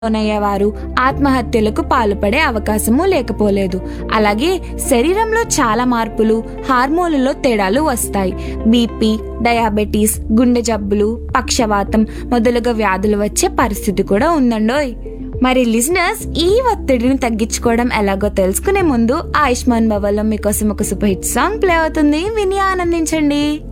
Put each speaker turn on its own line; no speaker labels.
లోనయ్యేవారు ఆత్మహత్యలకు పాల్పడే అవకాశము లేకపోలేదు. అలాగే శరీరంలో చాలా మార్పులు, హార్మోన్లలో తేడాలు వస్తాయి. బీపీ, డయాబెటీస్, గుండె జబ్బులు, పక్షవాతం మొదలుగా వ్యాధులు వచ్చే పరిస్థితి కూడా ఉందండోయ్. మరి లిజనర్స్, ఈ ఒత్తిడిని తగ్గించుకోవడం ఎలాగో తెలుసుకునే ముందు ఆయుష్మాన్ భవన్లో మీకోసం ఒక సూపర్ హిట్ సాంగ్ ప్లే అవుతుంది, విని ఆనందించండి.